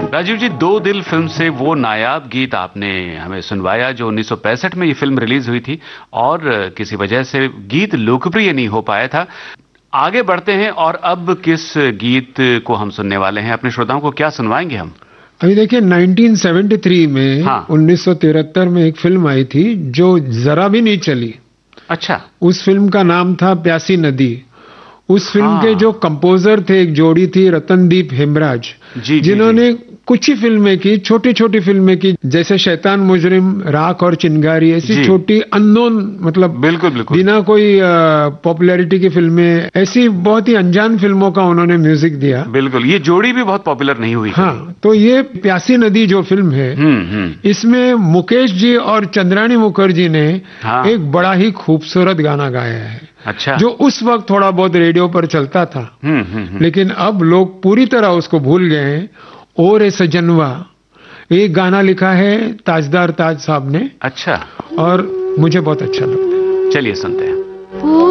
राजीव जी, दो दिल फिल्म से वो नायाब गीत आपने हमें सुनवाया जो 1965 में ये फिल्म रिलीज हुई थी और किसी वजह से गीत लोकप्रिय नहीं हो पाया था। आगे बढ़ते हैं और अब किस गीत को हम सुनने वाले हैं? अपने श्रोताओं को क्या सुनवाएंगे हम? अभी देखिए 1973 में हाँ। 1973 में एक फिल्म आई थी जो जरा भी नहीं चली। अच्छा। उस फिल्म का नाम था प्यासी नदी। उस फिल्म हाँ। के जो कंपोजर थे, एक जोड़ी थी रतनदीप हेमराज, जिन्होंने कुछ ही फिल्में की, छोटी छोटी फिल्में की, जैसे शैतान मुजरिम, राख और चिंगारी, ऐसी छोटी अननोन, मतलब बिल्कुल बिल्कुल बिना कोई पॉपुलैरिटी की फिल्में, ऐसी बहुत ही अनजान फिल्मों का उन्होंने म्यूजिक दिया। बिल्कुल, ये जोड़ी भी बहुत पॉपुलर नहीं हुई। हाँ, तो ये प्यासी नदी जो फिल्म है, इसमें मुकेश जी और चंद्राणी मुखर्जी ने एक बड़ा ही खूबसूरत गाना गाया है। अच्छा। जो उस वक्त थोड़ा बहुत रेडियो पर चलता था, लेकिन अब लोग पूरी तरह उसको भूल गए हैं। और ए सजनवा, एक गाना लिखा है ताजदार ताज साहब ने। अच्छा। और मुझे बहुत अच्छा लगता है। चलिए सुनते हैं।